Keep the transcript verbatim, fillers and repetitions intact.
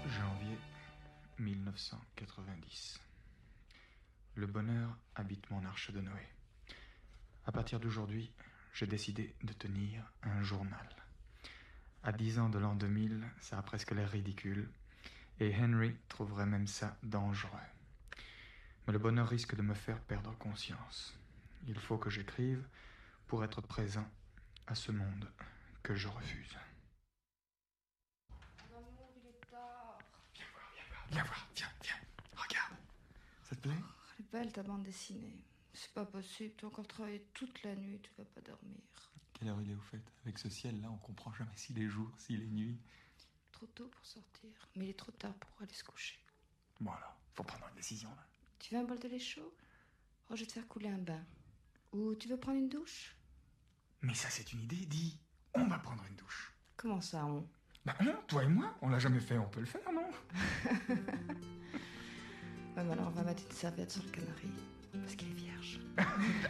janvier mille neuf cent quatre-vingt-dix. Le bonheur habite mon arche de Noé. À partir d'aujourd'hui, j'ai décidé de tenir un journal. À dix ans de l'an deux mille, ça a presque l'air ridicule, et Henry trouverait même ça dangereux. Mais le bonheur risque de me faire perdre conscience. Il faut que j'écrive pour être présent à ce monde que je refuse. Mon amour, il est tard. Viens voir, viens voir, viens voir, viens, viens, regarde. Ça te plaît? Oh, elle est belle ta bande dessinée. C'est pas possible, tu as encore travaillé toute la nuit, tu vas pas dormir. Quelle heure il est au fait? Avec ce ciel-là, on comprend jamais s'il est jour, s'il est nuit. Trop tôt pour sortir, mais il est trop tard pour aller se coucher. Bon alors, faut prendre une décision là. Tu veux un bol de lait chaud? Oh, je vais te faire couler un bain. Ou tu veux prendre une douche? Mais ça c'est une idée, dis. On va prendre une douche. Comment ça, on? Bah non, toi et moi, on l'a jamais fait, on peut le faire, non? Ouais, mais alors on va mettre une serviette sur le canari, parce qu'il est vierge.